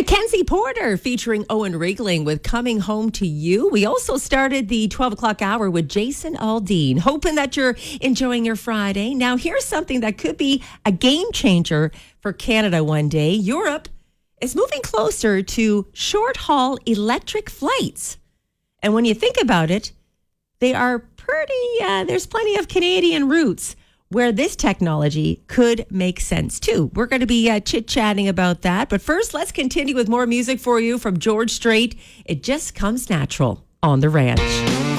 Mackenzie Porter featuring Owen Riegling with Coming Home to You. We also started the 12 o'clock hour with Jason Aldean, hoping that you're enjoying your Friday. Now, here's something that could be a game changer for Canada one day. Europe is moving closer to short-haul electric flights. And when you think about it, they are there's plenty of Canadian routes where this technology could make sense too. We're going to be chit-chatting about that. But first, let's continue with more music for you from George Strait. It Just Comes Natural on The Ranch.